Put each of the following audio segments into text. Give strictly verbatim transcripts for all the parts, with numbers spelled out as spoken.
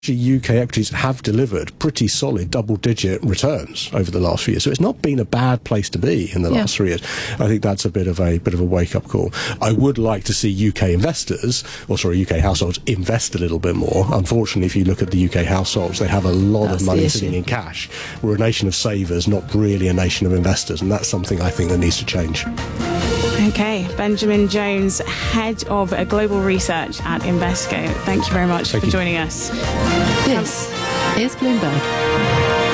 U K equities have delivered pretty solid double-digit returns over the last few years. So it's not been a bad place to be in the yeah. last three years. I think that's a bit of a bit of a wake-up call. I would like to see U K investors, or sorry, U K households, invest a little bit more. Unfortunately, if you look at the U K households, they have a lot that's of money sitting in cash. We're a nation of savers, not really a nation of investors, and that's something I think that needs to change. Okay, Benjamin Jones, Head of Global Research at Invesco. Thank you very much Thank for you. joining us. This is Bloomberg.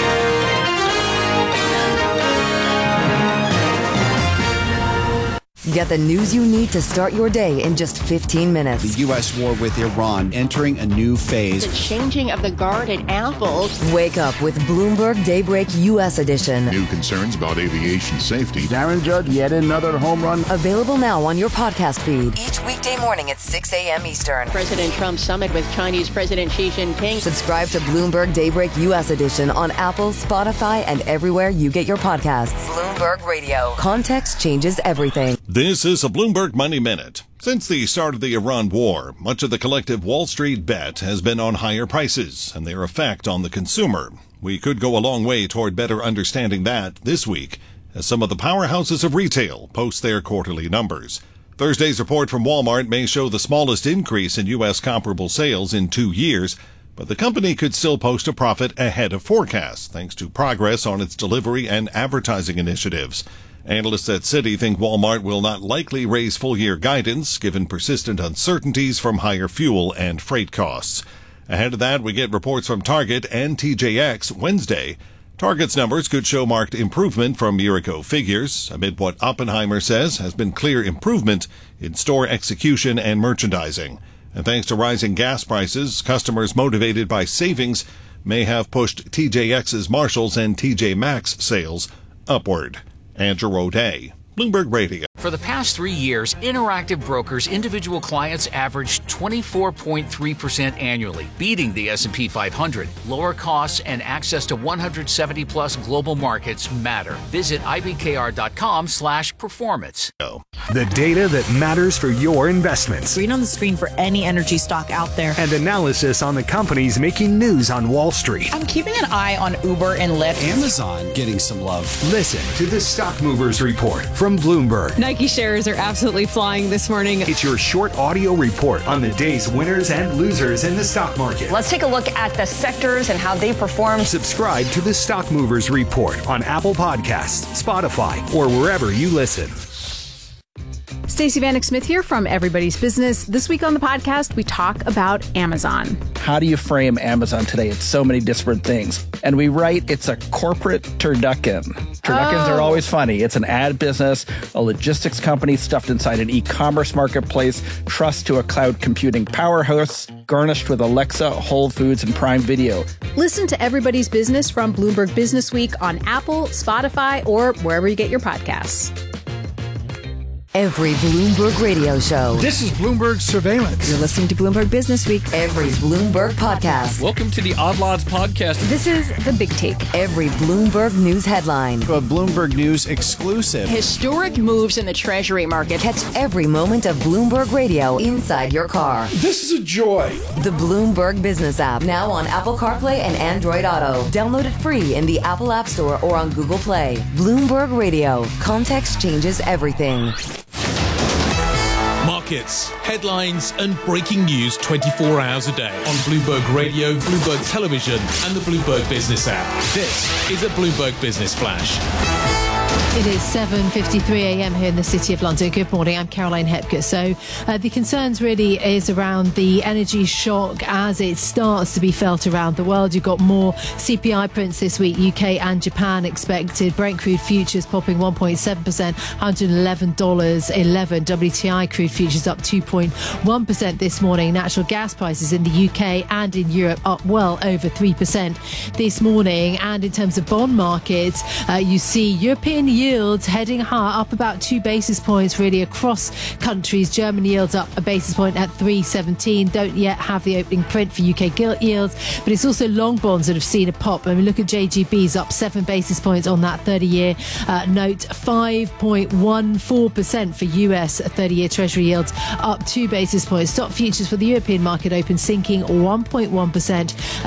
Get the news you need to start your day in just fifteen minutes. The U S war with Iran entering a new phase. The changing of the guard at Apple. Wake up with Bloomberg Daybreak U S edition. New concerns about aviation safety. Darren Judge, yet another home run. Available now on your podcast feed. Each weekday morning at six a.m. Eastern. President Trump's summit with Chinese President Xi Jinping. Subscribe to Bloomberg Daybreak U S edition on Apple, Spotify, and everywhere you get your podcasts. Bloomberg Radio. Context changes everything. This is a Bloomberg Money Minute. Since the start of the Iran war, much of the collective Wall Street bet has been on higher prices and their effect on the consumer. We could go a long way toward better understanding that this week as some of the powerhouses of retail post their quarterly numbers. Thursday's report from Walmart may show the smallest increase in U S comparable sales in two years, but the company could still post a profit ahead of forecasts thanks to progress on its delivery and advertising initiatives. Analysts at Citi think Walmart will not likely raise full-year guidance, given persistent uncertainties from higher fuel and freight costs. Ahead of that, we get reports from Target and T J X Wednesday. Target's numbers could show marked improvement from year-ago figures, amid what Oppenheimer says has been clear improvement in store execution and merchandising. And thanks to rising gas prices, customers motivated by savings may have pushed T J X's Marshalls and T J Maxx sales upward. Andrew O'Day, Bloomberg Radio. For the past three years, Interactive Brokers individual clients averaged twenty-four point three percent annually, beating the S and P five hundred. Lower costs and access to one hundred seventy plus global markets matter. Visit ibkr.com slash performance. The data that matters for your investments. Green on the screen for any energy stock out there. And analysis on the companies making news on Wall Street. I'm keeping an eye on Uber and Lyft. Amazon getting some love. Listen to the Stock Movers Report from Bloomberg. Nike shares are absolutely flying this morning. It's your short audio report on the day's winners and losers in the stock market. Let's take a look at the sectors and how they performed. Subscribe to the Stock Movers Report on Apple Podcasts, Spotify, or wherever you listen. Stacey Vanek Smith here from Everybody's Business. This week on the podcast, we talk about Amazon. How do you frame Amazon today? It's so many disparate things. And we write it's a corporate turducken. Turduckens oh. are always funny. It's an ad business, a logistics company stuffed inside an e-commerce marketplace, trust to a cloud computing powerhouse, garnished with Alexa, Whole Foods, and Prime Video. Listen to Everybody's Business from Bloomberg Business Week on Apple, Spotify, or wherever you get your podcasts. Every Bloomberg radio show. This is Bloomberg Surveillance. You're listening to Bloomberg Business Week. Every Bloomberg podcast. Welcome to the Odd Lots podcast. This is The Big Take. Every Bloomberg news headline. A Bloomberg News exclusive. Historic moves in the Treasury market. Catch every moment of Bloomberg Radio inside your car. This is a joy. The Bloomberg Business app, now on Apple CarPlay and Android Auto. Download it free in the Apple App Store or on Google Play. Bloomberg Radio. Context changes everything. Markets, headlines, and breaking news twenty-four hours a day on Bloomberg Radio, Bloomberg Television, and the Bloomberg Business app. This is a Bloomberg Business Flash. It is seven fifty-three a.m. here in the City of London. Good morning, I'm Caroline Hepker. So uh, the concerns really is around the energy shock as it starts to be felt around the world. You've got more C P I prints this week. U K and Japan expected. Brent crude futures popping one point seven percent, one hundred eleven dollars and eleven cents. W T I crude futures up two point one percent this morning. Natural gas prices in the U K and in Europe up well over three percent this morning. And in terms of bond markets, uh, you see European yield yields heading higher, up about two basis points really across countries. German yields up a basis point at three seventeen. Don't yet have the opening print for U K gilt yields, but it's also long bonds that have seen a pop. I mean, look at J G B's up seven basis points on that thirty-year uh, note, five point one four percent for U S thirty-year Treasury yields, up two basis points. Stock futures for the European market open sinking one point one percent.